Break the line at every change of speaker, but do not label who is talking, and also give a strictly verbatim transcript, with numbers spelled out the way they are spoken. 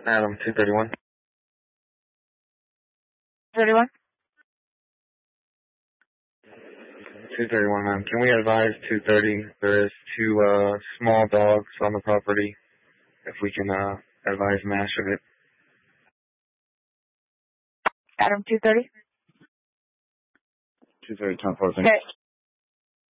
Adam, two thirty-one.
thirty-one?
two thirty-one, ma'am. Can we advise two thirty? There is two uh, small dogs on the property. If we can uh, advise MASH of it.
Adam, two thirty?
two thirty, ten four.
Okay.